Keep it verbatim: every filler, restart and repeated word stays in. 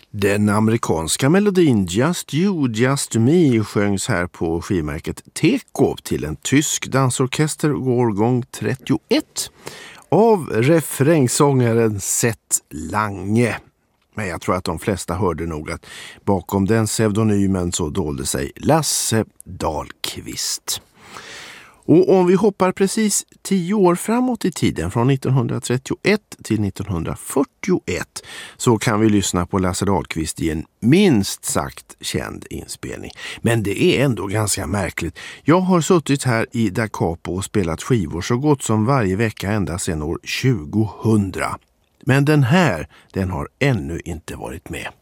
Den amerikanska melodin Just You, Just Me sjöngs här på skivmärket Teko till en tysk dansorkester årgång trettioett av refrängsångaren Seth Lange. Men jag tror att de flesta hörde nog att bakom den pseudonymen så dolde sig Lasse Dahlqvist. Och om vi hoppar precis tio år framåt i tiden från nittonhundratrettioett till nittonhundrafyrtioett så kan vi lyssna på Lasse Dahlqvist i en minst sagt känd inspelning. Men det är ändå ganska märkligt. Jag har suttit här i Da Capo och spelat skivor så gott som varje vecka ända sedan år tjugohundra. Men den här, den har ännu inte varit med.